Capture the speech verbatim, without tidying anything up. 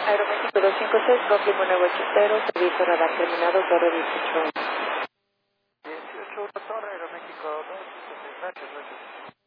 Aeroméxico doscientos cincuenta y seis, confirmo nuevo ochentero, servicio radar terminado, torre dieciocho. dieciocho, una torre, Aeroméxico dos, gracias, gracias.